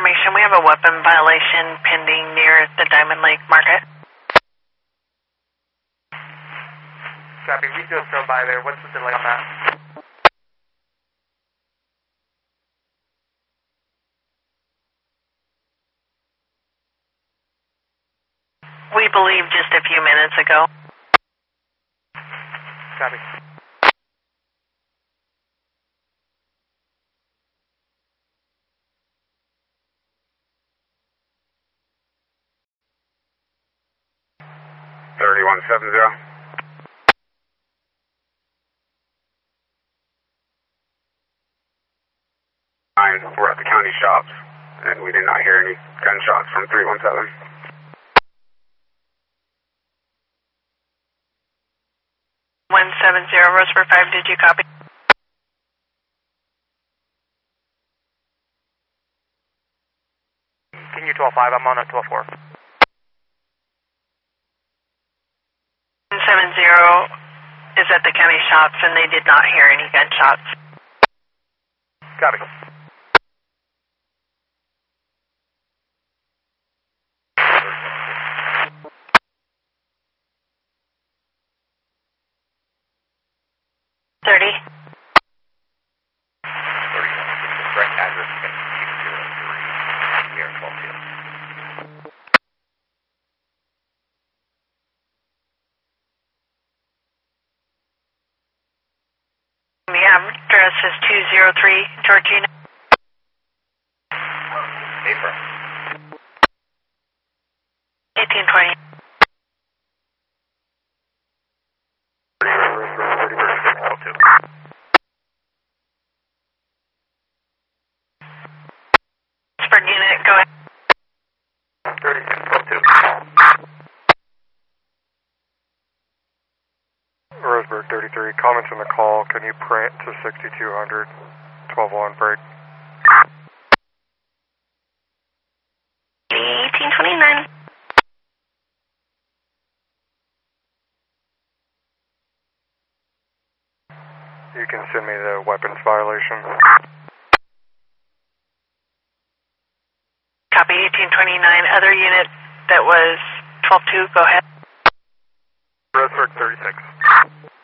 information. We have a weapon violation pending near the Diamond Lake Market. Copy. We just drove by there. What's the delay on that? We believe just a few minutes ago. Copy. We're at the county shops, and we did not hear any gunshots from 317. Roseburg 5, did you copy? Can you 12-5? I'm on a 12-4. 170 is at the county shops, and they did not hear any gunshots. Copy. Correct address is 203. We are 12-2. The address is 203 Georgina. Paper. 1820. Roseburg unit, go ahead. 36-12-2. Roseburg 33, comments on the call. Can you print to 6200, 12-1 break? 1829. You can send me the weapons violation. Copy 1829. Other unit that was 12-2, go ahead. Roseburg 36.